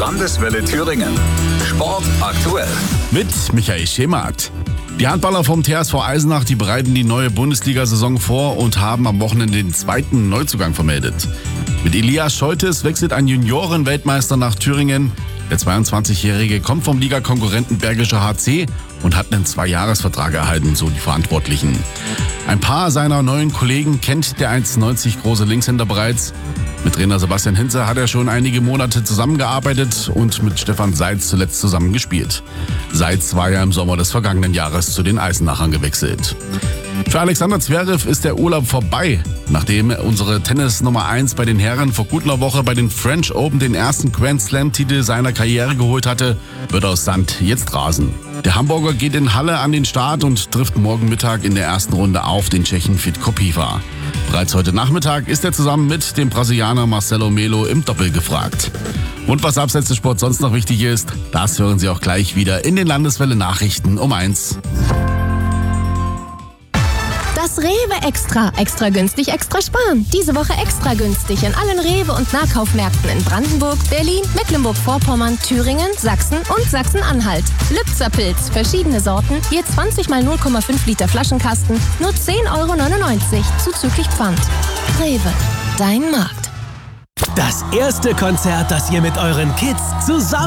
Landeswelle Thüringen. Sport aktuell. Mit Michael Schemarth. Die Handballer vom TSV Eisenach, die bereiten die neue Bundesliga-Saison vor und haben am Wochenende den zweiten Neuzugang vermeldet. Mit Elias Scholtes wechselt ein Junioren-Weltmeister nach Thüringen. Der 22-Jährige kommt vom Ligakonkurrenten Bergischer HC und hat einen 2-Jahres-Vertrag erhalten, so die Verantwortlichen. Ein paar seiner neuen Kollegen kennt der 1,90 große Linkshänder bereits. Mit Trainer Sebastian Hinze hat er schon einige Monate zusammengearbeitet und mit Stefan Seitz zuletzt zusammen gespielt. Seitz war ja im Sommer des vergangenen Jahres zu den Eisenachern gewechselt. Für Alexander Zverev ist der Urlaub vorbei. Nachdem unsere Tennis Nummer 1 bei den Herren vor gut einer Woche bei den French Open den ersten Grand Slam-Titel seiner Karriere geholt hatte, wird aus Sand jetzt Rasen. Der Hamburger geht in Halle an den Start und trifft morgen Mittag in der ersten Runde auf den Tschechen Fit Kopiva. Bereits heute Nachmittag ist er zusammen mit dem Brasilianer Marcelo Melo im Doppel gefragt. Und was abseits des Sports sonst noch wichtig ist, das hören Sie auch gleich wieder in den Landeswelle Nachrichten um 1. Das Rewe Extra. Extra günstig, extra sparen. Diese Woche extra günstig in allen Rewe- und Nahkaufmärkten in Brandenburg, Berlin, Mecklenburg-Vorpommern, Thüringen, Sachsen und Sachsen-Anhalt. Lübzer Pilz, verschiedene Sorten, je 20 mal 0,5 Liter Flaschenkasten, nur 10,99 € zuzüglich Pfand. Rewe, dein Markt. Das erste Konzert, das ihr mit euren Kids zusammen